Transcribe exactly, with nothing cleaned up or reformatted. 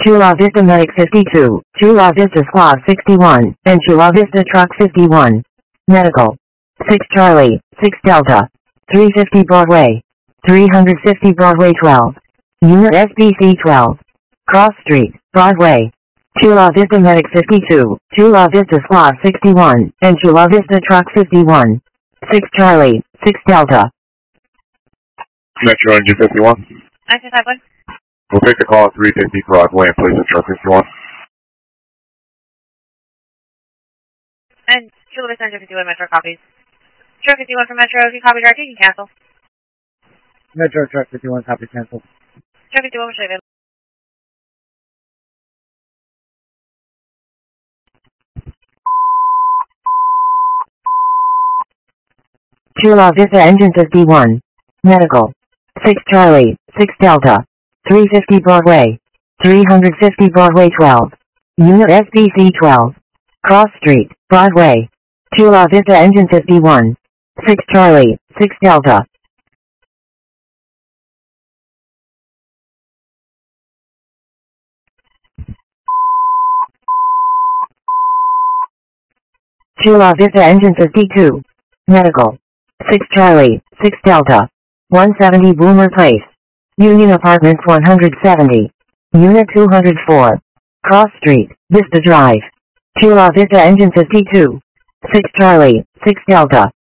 Chula Vista Medic fifty-two, Chula Vista Squad sixty-one, and Chula Vista Truck fifty-one. Medical. six Charlie, six Delta. three fifty Broadway. three fifty Broadway twelve. Unit S B C twelve. Cross Street, Broadway. Chula Vista Medic fifty-two, Chula Vista Squad sixty-one, and Chula Vista Truck fifty-one. six Charlie, six Delta. Metro Engine fifty-one. nine two five one. We'll take the call at three fifty Broadway and place at Truck fifty-one. And Chula Vista Engine fifty-one, Metro copies. Truck fifty-one from Metro, if you copy directly, you can cancel. Metro Truck fifty-one, copy cancel. Truck fifty-one, will show you. Chula Vista Engine fifty-one. Medical. six Charlie, six Delta. three fifty Broadway. three fifty Broadway twelve. Unit S B C twelve. Cross Street, Broadway. Chula Vista Engine fifty-one. six Charlie, six Delta. Chula Vista Engine fifty-two. Medical. six Charlie, six Delta. one seventy Boomer Place. Union Apartments one seventy. Unit two oh four. Cross Street, Vista Drive. Chula Vista Engine fifty-two. six Charlie, six Delta.